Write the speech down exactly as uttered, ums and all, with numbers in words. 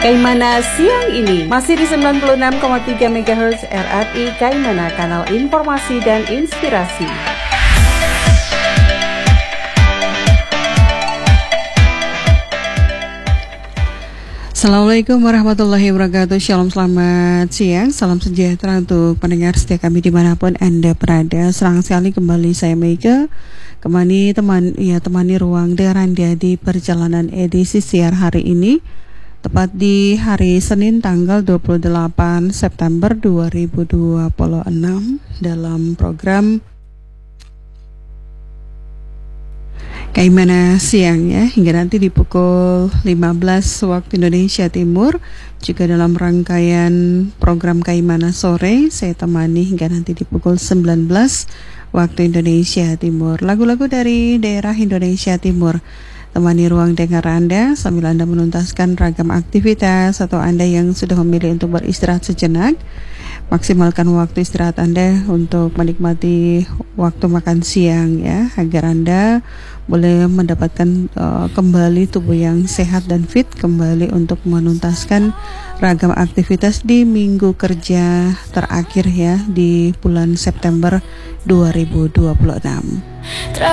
Kaimana siang ini masih di sembilan puluh enam koma tiga megahertz R R I Kaimana, kanal informasi dan inspirasi. Assalamualaikum warahmatullahi wabarakatuh. Shalom, selamat siang, salam sejahtera untuk pendengar setia kami dimanapun Anda berada. Senang sekali kembali saya Mega kembali teman ya temani ruang dengar Anda di perjalanan edisi siar hari ini, tepat di hari Senin tanggal dua puluh delapan September dua ribu dua puluh enam dalam program Kaimana siang ya, hingga nanti di pukul lima belas waktu Indonesia Timur. Juga dalam rangkaian program Kaimana sore saya temani hingga nanti di pukul sembilan belas waktu Indonesia Timur. Lagu-lagu dari daerah Indonesia Timur temani ruang dengar Anda sambil Anda menuntaskan ragam aktivitas, atau Anda yang sudah memilih untuk beristirahat sejenak, maksimalkan waktu istirahat Anda untuk menikmati waktu makan siang ya, agar Anda boleh mendapatkan uh, kembali tubuh yang sehat dan fit kembali untuk menuntaskan ragam aktivitas di minggu kerja terakhir ya di bulan September dua ribu dua puluh enam.